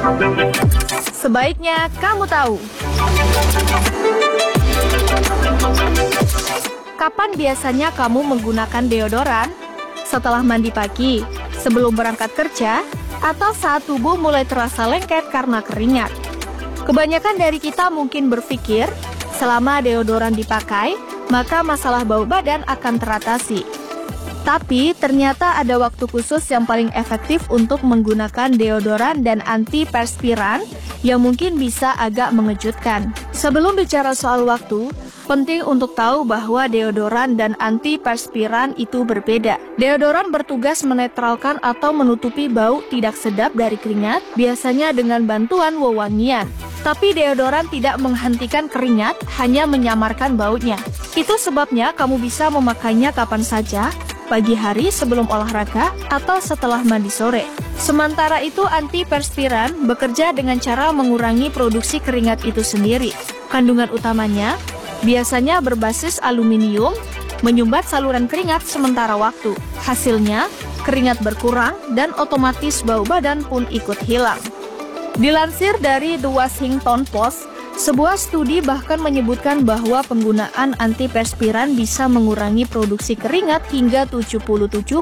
Sebaiknya kamu tahu. Kapan biasanya kamu menggunakan deodoran? Setelah mandi pagi, sebelum berangkat kerja, atau saat tubuh mulai terasa lengket karena keringat? Kebanyakan dari kita mungkin berpikir, selama deodoran dipakai, maka masalah bau badan akan teratasi. Tapi ternyata ada waktu khusus yang paling efektif untuk menggunakan deodoran dan antiperspiran yang mungkin bisa agak mengejutkan. Sebelum bicara soal waktu, penting untuk tahu bahwa deodoran dan antiperspiran itu berbeda. Deodoran bertugas menetralkan atau menutupi bau tidak sedap dari keringat, biasanya dengan bantuan wewangian. Tapi deodoran tidak menghentikan keringat, hanya menyamarkan baunya. Itu sebabnya kamu bisa memakainya kapan saja, pagi hari sebelum olahraga atau setelah mandi sore. Sementara itu antiperspiran bekerja dengan cara mengurangi produksi keringat itu sendiri. Kandungan utamanya biasanya berbasis aluminium, menyumbat saluran keringat sementara waktu. Hasilnya, keringat berkurang dan otomatis bau badan pun ikut hilang. Dilansir dari The Washington Post, sebuah studi bahkan menyebutkan bahwa penggunaan antiperspiran bisa mengurangi produksi keringat hingga 77,7%.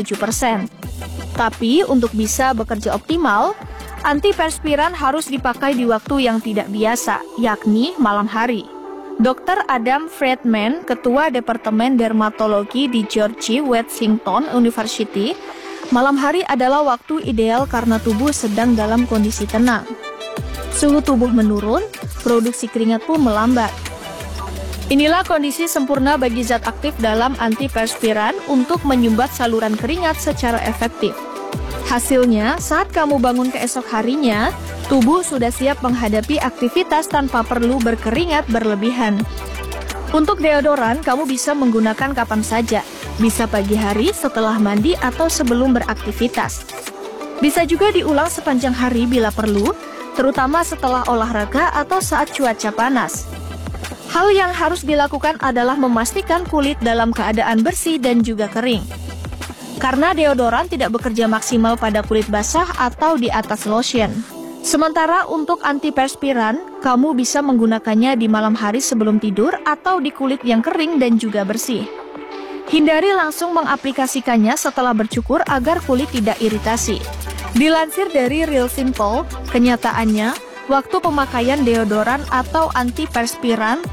Tapi untuk bisa bekerja optimal, antiperspiran harus dipakai di waktu yang tidak biasa, yakni malam hari. Dr. Adam Friedman, Ketua Departemen Dermatologi di George Washington University, malam hari adalah waktu ideal karena tubuh sedang dalam kondisi tenang. Suhu tubuh menurun, produksi keringat pun melambat. Inilah kondisi sempurna bagi zat aktif dalam antiperspiran untuk menyumbat saluran keringat secara efektif. Hasilnya, saat kamu bangun keesok harinya, tubuh sudah siap menghadapi aktivitas tanpa perlu berkeringat berlebihan. Untuk deodoran, kamu bisa menggunakan kapan saja. Bisa pagi hari setelah mandi atau sebelum beraktivitas. Bisa juga diulang sepanjang hari bila perlu, terutama setelah olahraga atau saat cuaca panas. Hal yang harus dilakukan adalah memastikan kulit dalam keadaan bersih dan juga kering. Karena deodoran tidak bekerja maksimal pada kulit basah atau di atas lotion. Sementara untuk antiperspiran, kamu bisa menggunakannya di malam hari sebelum tidur atau di kulit yang kering dan juga bersih. Hindari langsung mengaplikasikannya setelah bercukur agar kulit tidak iritasi. Dilansir dari Real Simple, kenyataannya, waktu pemakaian deodoran atau antiperspiran